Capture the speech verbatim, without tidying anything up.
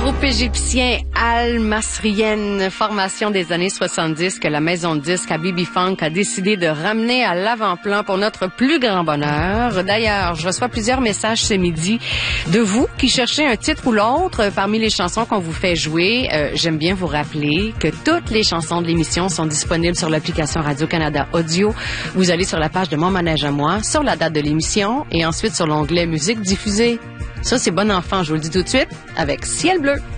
Groupe égyptien Al-Masrienne, formation des années soixante-dix que la maison de disques Habibi Funk a décidé de ramener à l'avant-plan pour notre plus grand bonheur. D'ailleurs, je reçois plusieurs messages ce midi de vous qui cherchez un titre ou l'autre parmi les chansons qu'on vous fait jouer. Euh, j'aime bien vous rappeler que toutes les chansons de l'émission sont disponibles sur l'application Radio-Canada Audio. Vous allez sur la page de Mon Manège à moi, sur la date de l'émission et ensuite sur l'onglet Musique diffusée. Ça, c'est bon enfant, je vous le dis tout de suite, avec Ciel bleu.